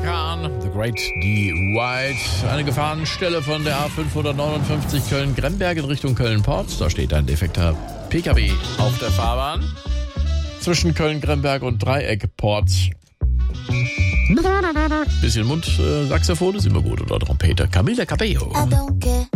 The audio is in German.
Khan, The Great D. White. Eine Gefahrenstelle von der A559 Köln-Gremberg in Richtung Köln-Porz. Da steht ein defekter PKW auf der Fahrbahn. Zwischen Köln-Gremberg und Dreieck-Porz. Bisschen Mundsaxophon ist immer gut oder Trompete. Camila Cabello.